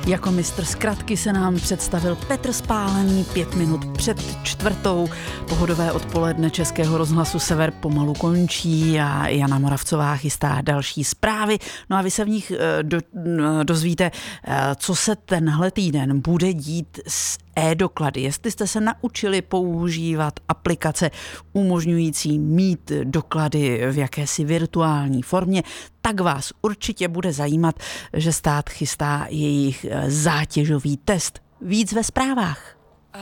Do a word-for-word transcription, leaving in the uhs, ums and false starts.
Jako mistr zkratky se nám představil Petr Spálený pět minut před čtvrtou. Pohodové odpoledne Českého rozhlasu Sever pomalu končí a Jana Moravcová chystá další zprávy. No a vy se v nich do, dozvíte, co se tenhle týden bude dít s e-doklady. Jestli jste se naučili používat aplikace umožňující mít doklady v jakési virtuální formě, tak vás určitě bude zajímat, že stát chystá jejich zátěžový test. Víc ve zprávách.